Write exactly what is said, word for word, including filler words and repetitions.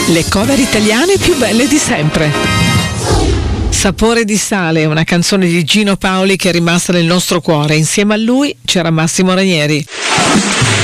Le cover italiane più belle di sempre. Sapore di sale, una canzone di Gino Paoli che è rimasta nel nostro cuore. Insieme a lui c'era Massimo Ranieri.